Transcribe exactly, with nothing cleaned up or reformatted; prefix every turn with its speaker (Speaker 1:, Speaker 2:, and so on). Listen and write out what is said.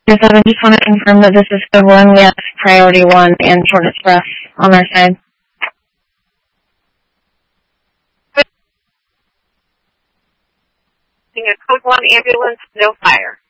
Speaker 1: Yes, I just want to confirm that this is the one, yes, priority one and short express on our side.
Speaker 2: A code one ambulance, no fire.